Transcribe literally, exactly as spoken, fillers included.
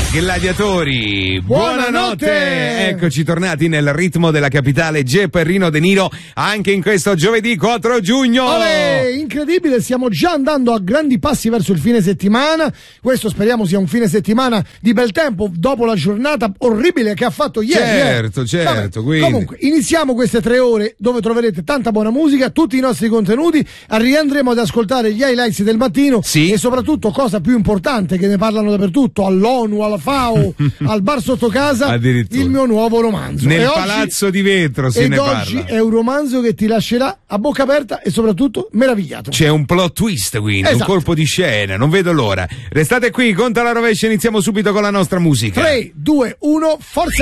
Gladiatori, buonanotte. buonanotte! Eccoci tornati nel ritmo della capitale Gepperino De Niro anche in questo giovedì quattro giugno. Olè, incredibile, stiamo già andando a grandi passi verso il fine settimana. Questo speriamo sia un fine settimana di bel tempo dopo la giornata orribile che ha fatto ieri. Certo, eh. certo. Quindi. Comunque, iniziamo queste tre ore dove troverete tanta buona musica, tutti i nostri contenuti. Riandremo ad ascoltare gli highlights del mattino, sì. E soprattutto, cosa più importante, che ne parlano dappertutto, all'ONU, alla FAO, al bar sotto casa, il mio nuovo romanzo. Nel e palazzo oggi, di vetro se ed ne oggi parla. è un romanzo che ti lascerà a bocca aperta e soprattutto meravigliato. C'è un plot twist, quindi, esatto. Un colpo di scena, non vedo l'ora. Restate qui, conta la rovescia, iniziamo subito con la nostra musica. tre, due, uno, forza!